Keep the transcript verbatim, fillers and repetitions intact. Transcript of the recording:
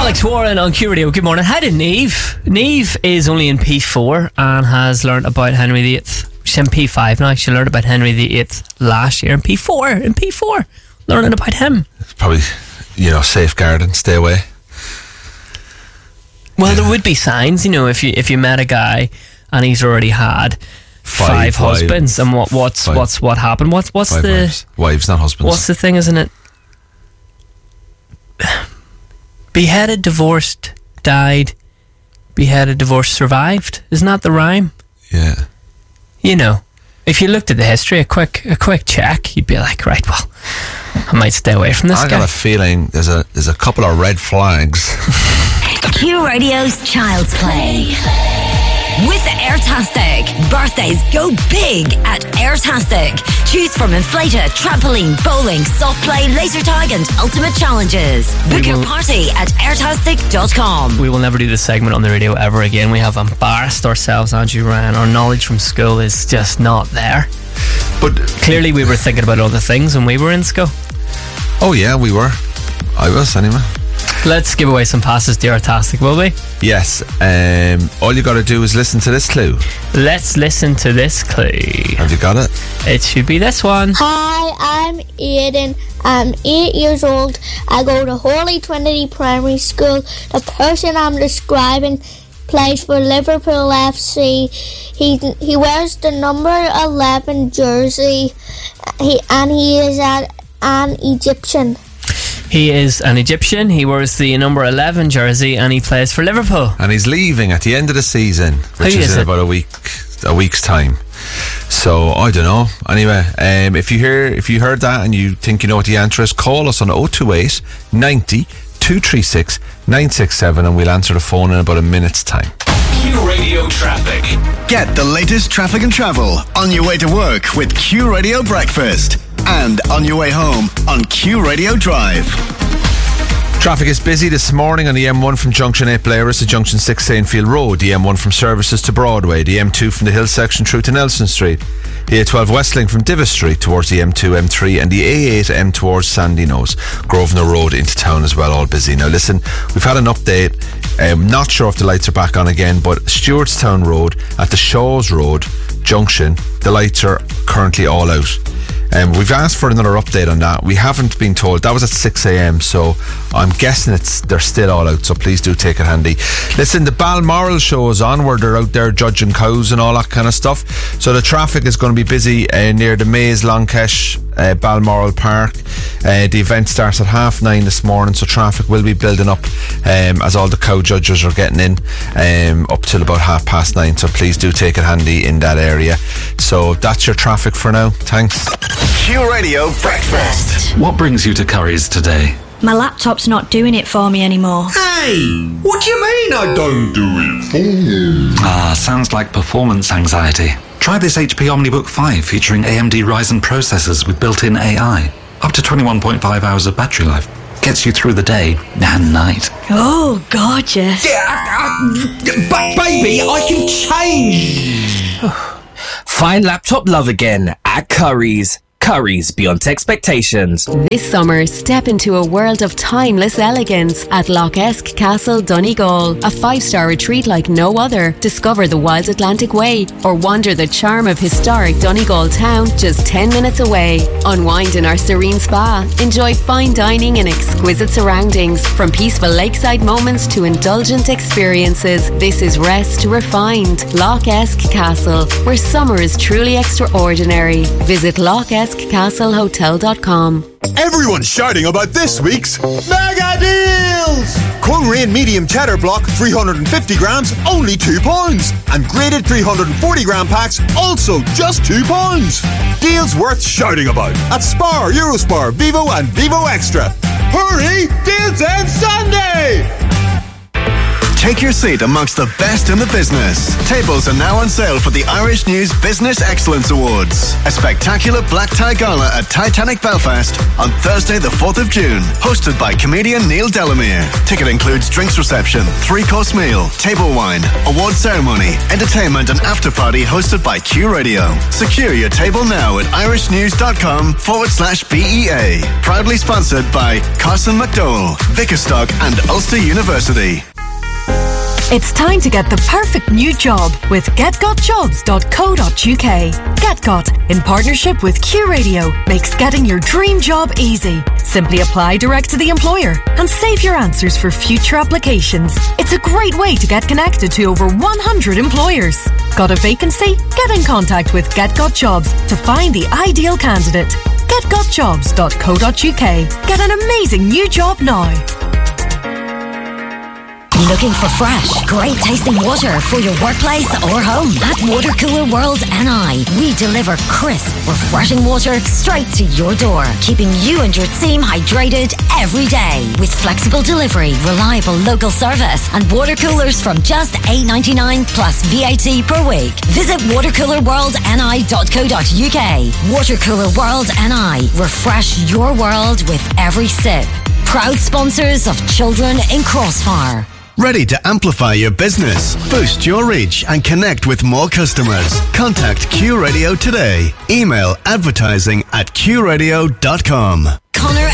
Alex Warren on Q Radio. Good morning. How did Neve? Neve is only in P four and has learnt about Henry the eighth. She's in P five now. She learned about Henry the eighth last year in P four. In P four, learning about him. It's probably, you know, safeguarding, stay away. Well, yeah. There would be signs, you know, if you if you met a guy and he's already had five, five husbands, wives. and what what's five. what's what happened? What's what's five the wives. wives, not husbands? What's the thing, isn't it? Beheaded, divorced, died. Beheaded, divorced, survived. Isn't that the rhyme? Yeah. You know, if you looked at the history, a quick a quick check, you'd be like, right, well, I might stay away from this I guy. I got a feeling there's a there's a couple of red flags. Q Radio's Child's Play. With Airtastic, birthdays go big at Airtastic. Choose from inflator, trampoline, bowling, soft play, laser tag and ultimate challenges. Book your party at airtastic dot com. We will never do this segment on the radio ever again. We have embarrassed ourselves, Andrew Ryan. Our knowledge from school is just not there. But clearly we were thinking about other things when we were in school. Oh yeah, we were. I was anyway. Let's give away some passes to Airtastic, will we? Yes. Um, all you got to do is listen to this clue. Let's listen to this clue. Have you got it? It should be this one. Hi, I'm Aiden. I'm eight years old. I go to Holy Trinity Primary School. The person I'm describing plays for Liverpool F C. He he wears the number eleven jersey. He and he is at an Egyptian. He is an Egyptian. He wears the number eleven jersey and he plays for Liverpool. And he's leaving at the end of the season, which is, is in about a week, a week's time. So I don't know. Anyway, um, if you hear, if you heard that and you think you know what the answer is, call us on oh two eight, ninety, two three six, nine six seven and we'll answer the phone in about a minute's time. Q Radio Traffic. Get the latest traffic and travel on your way to work with Q Radio Breakfast. And on your way home on Q Radio Drive. Traffic is busy this morning on the M one from Junction eight Blairus to Junction six Saintfield Road, the M one from Services to Broadway, the M two from the Hill section through to Nelson Street, the A twelve Westlink from Divis Street towards the M two, M three and the A eight M towards Sandyknows, Grosvenor Road into town as well, all busy. Now listen, we've had an update. I'm not sure if the lights are back on again, but Stewartstown Road at the Shaws Road junction, the lights are currently all out. Um, we've asked for another update on that. We haven't been told. That was at six a.m, so I'm guessing it's they're still all out, so please do take it handy. Listen, the Balmoral show is on where they're out there judging cows and all that kind of stuff, so the traffic is going to be busy uh, near the Maze Longkesh uh, Balmoral Park. Uh, the event starts at half nine this morning, so traffic will be building up um, as all the cow judges are getting in um, up till about half past nine, so please do take it handy in that area. So that's your traffic for now. Thanks. Q Radio Breakfast. What brings you to Curry's today? My laptop's not doing it for me anymore. Hey, what do you mean I don't do it for you? Ah, sounds like performance anxiety. Try this H P OmniBook five featuring A M D Ryzen processors with built-in A I. Up to twenty-one point five hours of battery life. Gets you through the day and night. Oh, gorgeous. Yeah, I, I, but baby, I can change. Find laptop love again at Curry's. Curry's beyond expectations. This summer, step into a world of timeless elegance at Lochesk Castle Donegal. A five-star retreat like no other. Discover the wild Atlantic Way or wander the charm of historic Donegal town just ten minutes away. Unwind in our serene spa. Enjoy fine dining and exquisite surroundings. From peaceful lakeside moments to indulgent experiences, this is rest refined. Lochesk Castle, where summer is truly extraordinary. Visit Lochesk castle hotel dot com. Everyone's shouting about this week's mega deals! Coleraine medium cheddar block, three hundred fifty grams, only two pounds. And graded three hundred forty gram packs, also just two pounds. Deals worth shouting about at Spar, Eurospar, Vivo and Vivo Extra. Hurry! Deals end Sunday! Take your seat amongst the best in the business. Tables are now on sale for the Irish News Business Excellence Awards, a spectacular black tie gala at Titanic Belfast on Thursday the fourth of June, hosted by comedian Neil Delamere. Ticket includes drinks reception, three-course meal, table wine, award ceremony, entertainment and after-party hosted by Q Radio. Secure your table now at irishnews.com forward slash BEA. Proudly sponsored by Carson McDowell, Vickerstock and Ulster University. It's time to get the perfect new job with get got jobs dot co dot uk. GetGot, in partnership with Q Radio, makes getting your dream job easy. Simply apply direct to the employer and save your answers for future applications. It's a great way to get connected to over one hundred employers. Got a vacancy? Get in contact with GetGot Jobs to find the ideal candidate. get got jobs dot co dot uk. Get an amazing new job now. Looking for fresh, great tasting water for your workplace or home? At Water Cooler World N I, we deliver crisp, refreshing water straight to your door, keeping you and your team hydrated every day. With flexible delivery, reliable local service, and water coolers from just eight ninety-nine plus V A T per week. Visit water cooler world n i dot co dot uk. Water Cooler World N I. Refresh your world with every sip. Proud sponsors of Children in Crossfire. Ready to amplify your business, boost your reach and connect with more customers? Contact Q Radio today. Email advertising at q radio dot com. Connor